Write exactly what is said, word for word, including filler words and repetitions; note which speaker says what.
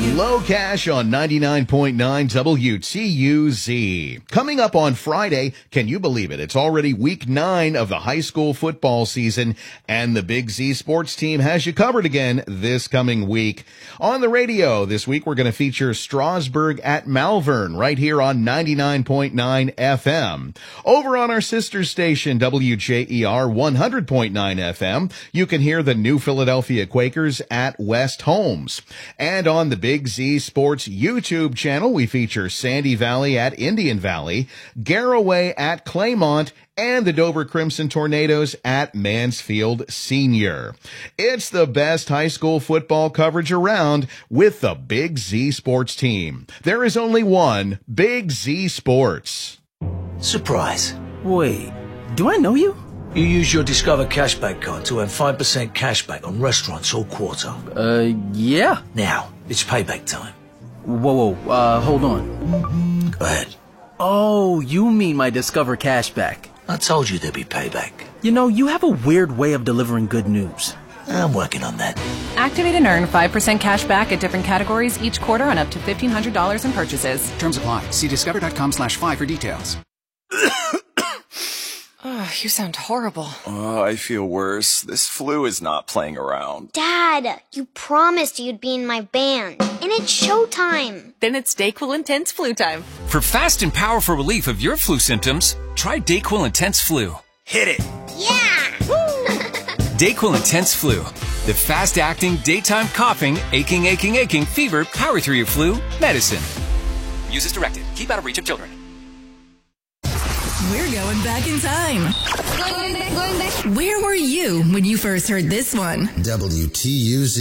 Speaker 1: Low Cash on ninety-nine point nine W T U Z. Coming up on Friday, can you believe it? It's already week nine of the high school football season, and the Big Z Sports team has you covered again this coming week. On the radio this week, we're going to feature Strasburg at Malvern right here on ninety-nine point nine F M. Over on our sister station, W J E R one hundred point nine F M, you can hear the New Philadelphia Quakers at West Holmes. And on the Big Z Sports YouTube channel, we feature Sandy Valley at Indian Valley, Garraway at Claymont, and the Dover Crimson Tornadoes at Mansfield Senior. It's the best high school football coverage around with the Big Z Sports team. There is only one Big Z Sports.
Speaker 2: Surprise.
Speaker 3: Wait, do I know you?
Speaker 2: You use your Discover Cashback card to earn five percent cashback on restaurants all quarter.
Speaker 3: Uh, yeah.
Speaker 2: Now, it's payback time.
Speaker 3: Whoa, whoa, uh, hold on.
Speaker 2: Go ahead.
Speaker 3: Oh, you mean my Discover Cashback.
Speaker 2: I told you there'd be payback.
Speaker 3: You know, you have a weird way of delivering good news.
Speaker 2: I'm working on that.
Speaker 4: Activate and earn five percent cash back at different categories each quarter on up to fifteen hundred dollars in purchases.
Speaker 5: Terms apply. See discover.com slash five for details.
Speaker 6: Oh, you sound horrible.
Speaker 7: Oh, I feel worse. This flu is not playing around.
Speaker 8: Dad, you promised you'd be in my band. And it's showtime.
Speaker 6: Then it's DayQuil Intense Flu time.
Speaker 9: For fast and powerful relief of your flu symptoms, try DayQuil Intense Flu.
Speaker 2: Hit it.
Speaker 8: Yeah!
Speaker 9: DayQuil Intense Flu. The fast-acting, daytime coughing, aching, aching, aching, fever, power through your flu medicine. Use as directed. Keep out of reach of children.
Speaker 10: We're going back in time.
Speaker 11: Going back, going back.
Speaker 10: Where were you when you first heard this one?
Speaker 12: W T U Z.